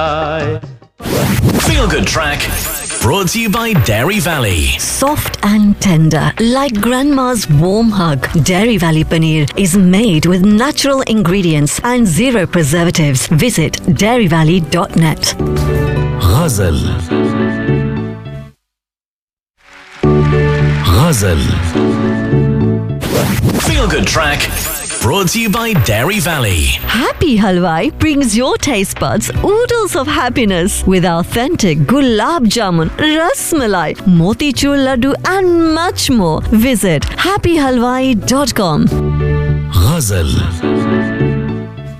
Feel Good Track, brought to you by Dairy Valley. Soft and tender, like grandma's warm hug. Dairy Valley Paneer is made with natural ingredients and zero preservatives. Visit dairyvalley.net. Ghazal. Ghazal. Feel Good Track, brought to you by Dairy Valley. Happy Halwai brings your taste buds oodles of happiness with authentic gulab jamun, ras malai, motichur laddu and much more. Visit happyhalwai.com. Ghazal.